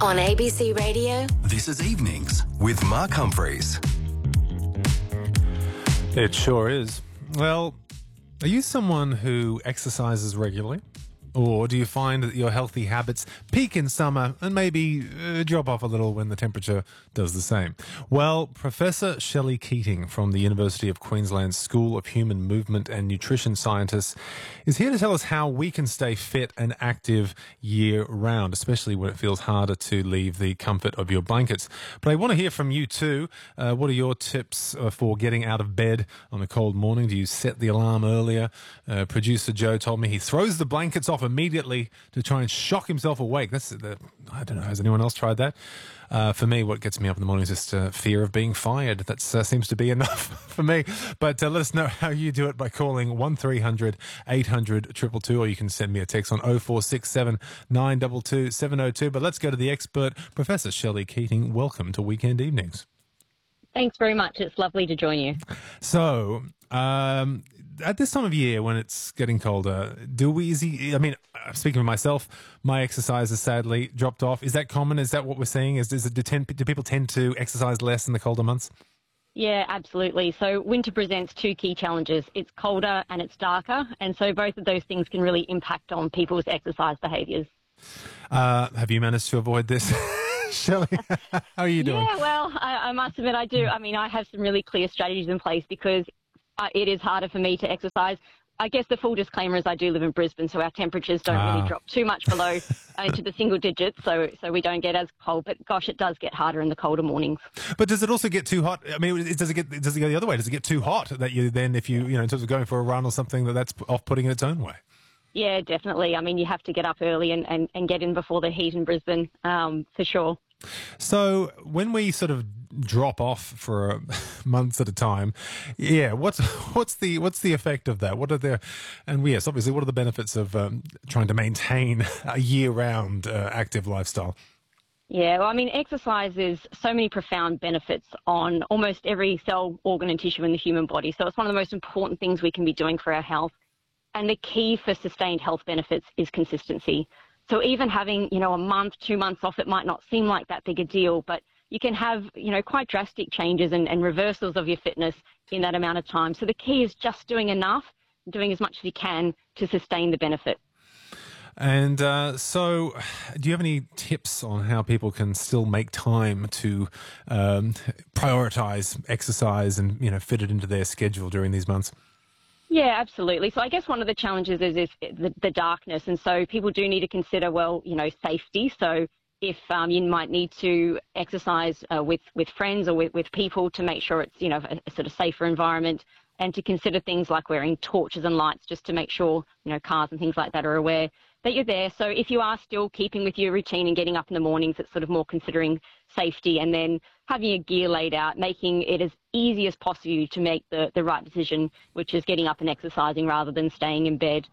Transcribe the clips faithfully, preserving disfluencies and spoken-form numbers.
On A B C Radio, This is Evenings with Mark Humphreys. It sure is. Well, are you someone who exercises regularly? Or do you find that your healthy habits peak in summer and maybe uh, drop off a little when the temperature does the same? Well, Professor Shelley Keating from the University of Queensland School of Human Movement and Nutrition Scientists is here to tell us how we can stay fit and active year round, especially when it feels harder to leave the comfort of your blankets. But I want to hear from you too. Uh, what are your tips uh, for getting out of bed on a cold morning? Do you set the alarm earlier? Uh, producer Joe told me he throws the blankets off immediately to try and shock himself awake. That's the, I don't know, has anyone else tried that? Uh, for me, what gets me up in the morning is just uh, fear of being fired. That uh, seems to be enough for me. But uh, let us know how you do it by calling one three hundred eight hundred two two two, or you can send me a text on oh four six seven nine two two seven oh two. But let's go to the expert, Professor Shelley Keating. Welcome to Weekend Evenings. Thanks very much. It's lovely to join you. So, um, at this time of year when it's getting colder, do we, is he, I mean, speaking of myself, my exercise has sadly dropped off. Is that common? Is that what we're seeing? Is, is it, do, tend, do people tend to exercise less in the colder months? Yeah, absolutely. So winter presents two key challenges. It's colder and it's darker. And so both of those things can really impact on people's exercise behaviours. Uh, have you managed to avoid this? Shelley, how are you doing? Yeah, well, I, I must admit I do. I mean, I have some really clear strategies in place because uh, it is harder for me to exercise. I guess the full disclaimer is I do live in Brisbane, so our temperatures don't ah. really drop too much below uh, into the single digits, so so we don't get as cold. But gosh, it does get harder in the colder mornings. But does it also get too hot? I mean, does it get does it go the other way? Does it get too hot that you then, if you you know, in terms of going for a run or something, that that's off-putting in its own way? Yeah, definitely. I mean, you have to get up early and, and, and get in before the heat in Brisbane, um, for sure. So when we sort of drop off for months at a time, yeah, what's what's the what's the effect of that? What are the and yes, obviously, what are the benefits of um, trying to maintain a year-round uh, active lifestyle? Yeah, well, I mean, exercise is so many profound benefits on almost every cell, organ, and tissue in the human body. So it's one of the most important things we can be doing for our health. And the key for sustained health benefits is consistency. So even having, you know, a month, two months off, it might not seem like that big a deal, but you can have, you know, quite drastic changes and, and reversals of your fitness in that amount of time. So the key is just doing enough, doing as much as you can to sustain the benefit. And uh, so do you have any tips on how people can still make time to um, prioritize exercise and, you know, fit it into their schedule during these months? Yeah, absolutely. So I guess one of the challenges is, is the, the darkness. And so people do need to consider, well, you know, safety. So if um, you might need to exercise uh, with, with friends or with, with people to make sure it's, you know, a, a sort of safer environment, and to consider things like wearing torches and lights just to make sure, you know, cars and things like that are aware that you're there. So if you are still keeping with your routine and getting up in the mornings, it's sort of more considering safety, and then having your gear laid out, making it as easy as possible to make the, the right decision, which is getting up and exercising rather than staying in bed.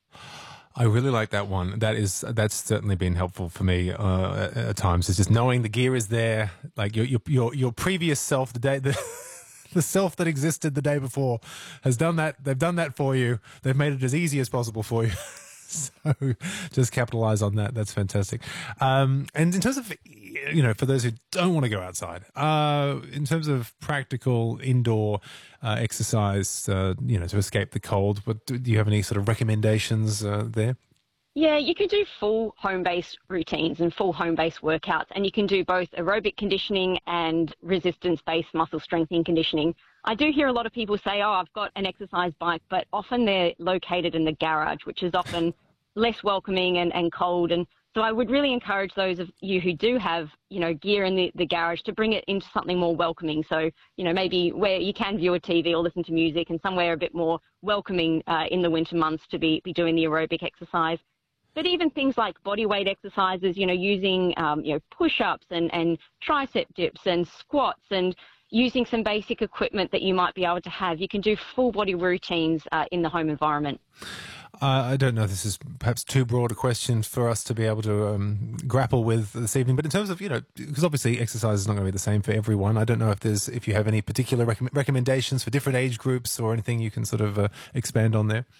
I really like that one. That is, that's certainly been helpful for me uh, at, at times. It's just knowing the gear is there, like your your your, your previous self, the day the. The self that existed the day before has done that. They've done that for you. They've made it as easy as possible for you. So just capitalize on that. That's fantastic. Um, and in terms of, you know, for those who don't want to go outside, uh, in terms of practical indoor uh, exercise, uh, you know, to escape the cold, what, do you have any sort of recommendations uh, there? Yeah, you can do full home-based routines and full home-based workouts, and you can do both aerobic conditioning and resistance-based muscle strengthening conditioning. I do hear a lot of people say, oh, I've got an exercise bike, but often they're located in the garage, which is often less welcoming and, and cold. And so I would really encourage those of you who do have, you know, gear in the, the garage to bring it into something more welcoming. So, you know, maybe where you can view a T V or listen to music, and somewhere a bit more welcoming uh, in the winter months to be, be doing the aerobic exercise. But even things like body weight exercises, you know, using, um, you know, push-ups and, and tricep dips and squats, and using some basic equipment that you might be able to have. You can do full body routines uh, in the home environment. Uh, I don't know if this is perhaps too broad a question for us to be able to um, grapple with this evening, but in terms of, you know, because obviously exercise is not going to be the same for everyone. I don't know if there's, if you have any particular rec- recommendations for different age groups or anything you can sort of uh, expand on there.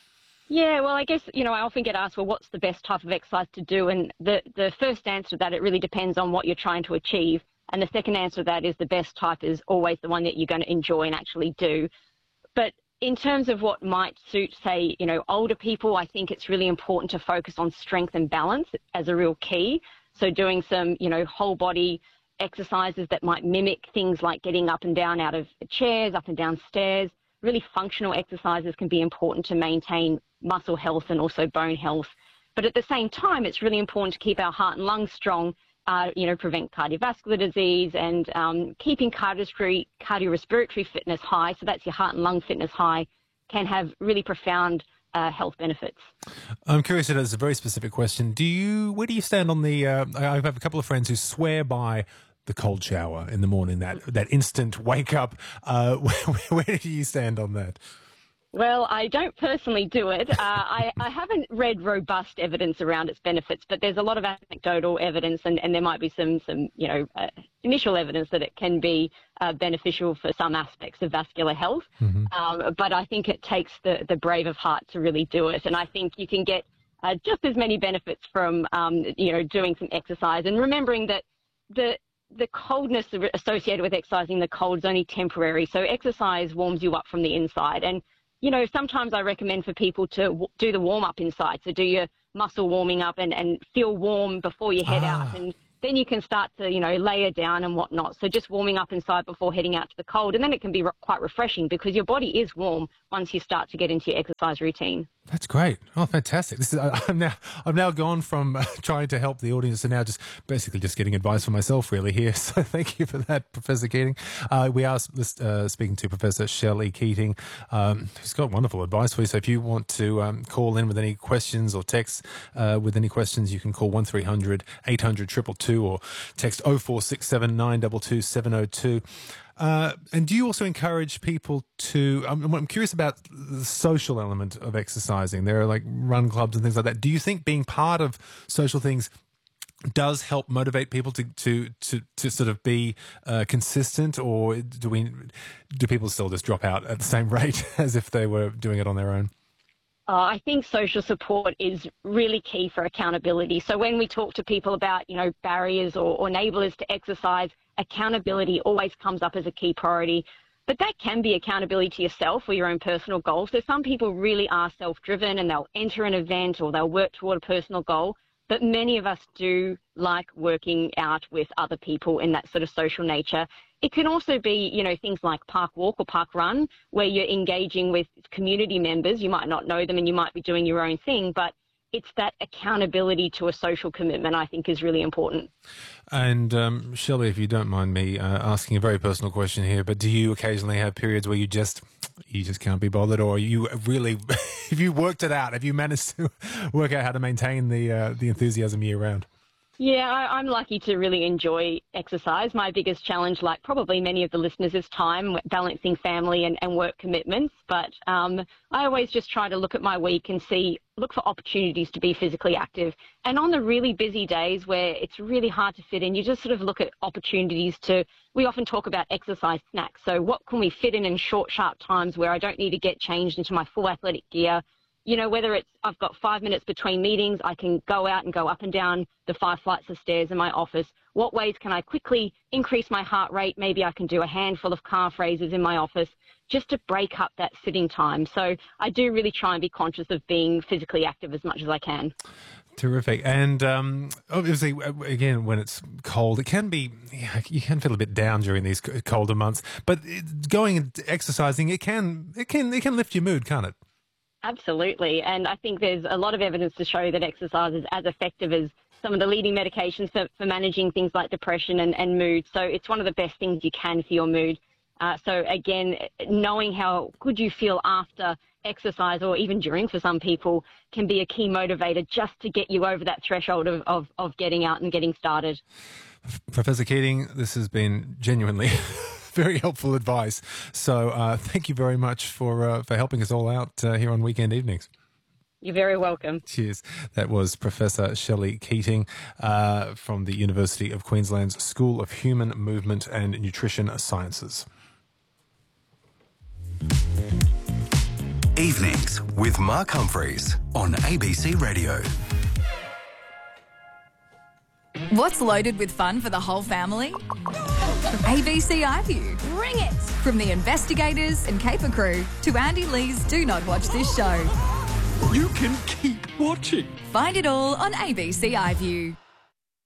Yeah, well, I guess, you know, I often get asked, well, what's the best type of exercise to do? And the, the first answer to that, it really depends on what you're trying to achieve. And the second answer to that is the best type is always the one that you're going to enjoy and actually do. But in terms of what might suit, say, you know, older people, I think it's really important to focus on strength and balance as a real key. So doing some, you know, whole body exercises that might mimic things like getting up and down out of chairs, up and down stairs. Really functional exercises can be important to maintain muscle health and also bone health. But at the same time, it's really important to keep our heart and lungs strong, uh, you know, prevent cardiovascular disease and um, keeping cardiorespiratory, cardiorespiratory fitness high, so that's your heart and lung fitness high, can have really profound uh, health benefits. I'm curious, it's a very specific question. Do you, where do you stand on the, uh, I have a couple of friends who swear by the cold shower in the morning, that that instant wake up. Uh, where, where do you stand on that? Well, I don't personally do it. Uh, I, I haven't read robust evidence around its benefits, but there's a lot of anecdotal evidence, and, and there might be some, some you know, uh, initial evidence that it can be uh, beneficial for some aspects of vascular health. Mm-hmm. Um, but I think it takes the, the brave of heart to really do it. And I think you can get uh, just as many benefits from, um, you know, doing some exercise and remembering that the the coldness associated with exercising, the cold is only temporary. So exercise warms you up from the inside. And, you know, sometimes I recommend for people to w- do the warm up inside. So do your muscle warming up and, and feel warm before you head ah. out. And then you can start to, you know, layer down and whatnot. So just warming up inside before heading out to the cold. And then it can be re- quite refreshing because your body is warm once you start to get into your exercise routine. That's great. Oh, fantastic. This is, I, I'm now, I've now gone from uh, trying to help the audience to now just basically just getting advice for myself really here. So thank you for that, Professor Keating. Uh, we are uh, speaking to Professor Shelley Keating, um, who's got wonderful advice for you. So if you want to um, call in with any questions or text uh, with any questions, you can call one three hundred eight hundred two two two or text oh four six seven nine two two seven oh two. Uh, and do you also encourage people to, I'm, I'm curious about the social element of exercising. There are like run clubs and things like that. Do you think being part of social things does help motivate people to, to, to, to sort of be uh, consistent, or do we, do people still just drop out at the same rate as if they were doing it on their own? Uh, I think social support is really key for accountability. So when we talk to people about, you know, barriers or, or enablers to exercise, accountability always comes up as a key priority. But that can be accountability to yourself or your own personal goals. So some people really are self-driven and they'll enter an event or they'll work toward a personal goal. But many of us do like working out with other people in that sort of social nature. It can also be, you know, things like park walk or park run, where you're engaging with community members. You might not know them and you might be doing your own thing, but it's that accountability to a social commitment I think is really important. And um, Shelley, if you don't mind me uh, asking a very personal question here, but do you occasionally have periods where you just you just can't be bothered, or you really, if you worked it out, have you managed to work out how to maintain the uh, the enthusiasm year round? Yeah, I, I'm lucky to really enjoy exercise. My biggest challenge, like probably many of the listeners, is time, balancing family and, and work commitments. But um, I always just try to look at my week and see, look for opportunities to be physically active. And on the really busy days where it's really hard to fit in, you just sort of look at opportunities to, we often talk about exercise snacks. So what can we fit in in short, sharp times where I don't need to get changed into my full athletic gear? You know, whether it's I've got five minutes between meetings, I can go out and go up and down the five flights of stairs in my office. What ways can I quickly increase my heart rate? Maybe I can do a handful of calf raises in my office just to break up that sitting time. So I do really try and be conscious of being physically active as much as I can. Terrific. And um, obviously, again, when it's cold, it can be, you can feel a bit down during these colder months. But going and exercising, it can, it can, it can lift your mood, can't it? Absolutely. And I think there's a lot of evidence to show that exercise is as effective as some of the leading medications for, for managing things like depression and, and mood. So it's one of the best things you can for your mood. Uh, so again, knowing how good you feel after exercise, or even during for some people, can be a key motivator just to get you over that threshold of, of, of getting out and getting started. Professor Keating, this has been genuinely very helpful advice. So uh, thank you very much for uh, for helping us all out uh, here on Weekend Evenings. You're very welcome. Cheers. That was Professor Shelley Keating uh, from the University of Queensland's School of Human Movement and Nutrition Sciences. Evenings with Mark Humphreys on A B C Radio. What's loaded with fun for the whole family? A B C iView. Bring it! From the investigators and caper crew to Andy Lee's Do Not Watch This Show. You can keep watching. Find it all on A B C iView.